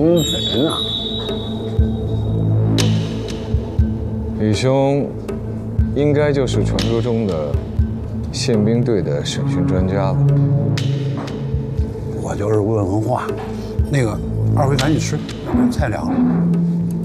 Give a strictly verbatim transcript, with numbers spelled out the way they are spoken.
封神啊！ 李兄，应该就是传说中的宪兵队的审讯专家吧？ 我就是问问话。那个，二位赶紧吃，菜凉了。